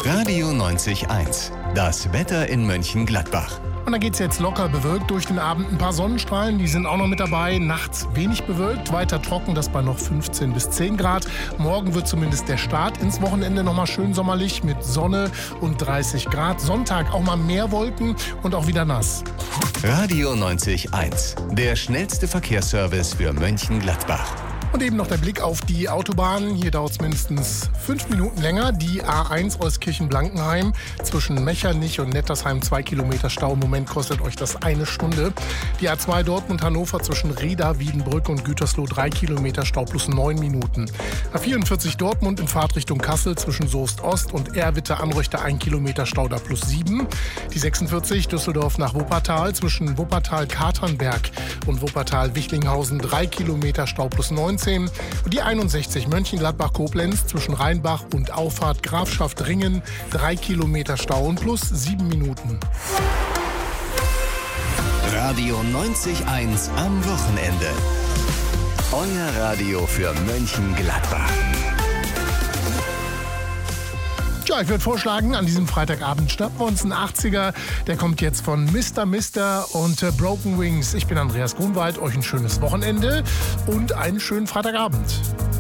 Radio 90.1, das Wetter in Mönchengladbach. Und dann geht es jetzt locker bewölkt durch den Abend. Ein paar Sonnenstrahlen, die sind auch noch mit dabei. Nachts wenig bewölkt, weiter trocken, das bei noch 15 bis 10 Grad. Morgen wird zumindest der Start ins Wochenende nochmal schön sommerlich mit Sonne und 30 Grad. Sonntag auch mal mehr Wolken und auch wieder nass. Radio 90.1, der schnellste Verkehrsservice für Mönchengladbach. Und eben noch der Blick auf die Autobahn. Hier dauert es mindestens 5 Minuten länger. Die A1 Euskirchen-Blankenheim zwischen Mechernich und Nettersheim 2 Kilometer Stau. Im Moment kostet euch das 1 Stunde. Die A2 Dortmund-Hannover zwischen Reda, Wiedenbrück und Gütersloh 3 Kilometer Stau plus 9 Minuten. A44 Dortmund in Fahrtrichtung Kassel zwischen Soest-Ost und Erwitte-Anröchte 1 Kilometer Stau da plus 7. Die 46 Düsseldorf nach Wuppertal zwischen Wuppertal-Katernberg und Wuppertal-Wichlinghausen 3 Kilometer Stau plus 19. Und die 61 Mönchengladbach-Koblenz zwischen Rheinbach und Auffahrt Grafschaft-Ringen 3 Kilometer Stau und plus 7 Minuten. Radio 90.1 am Wochenende. Euer Radio für Mönchengladbach. Ja, ich würde vorschlagen, an diesem Freitagabend schnappen wir uns einen 80er. Der kommt jetzt von Mr. und Broken Wings. Ich bin Andreas Grunwald. Euch ein schönes Wochenende und einen schönen Freitagabend.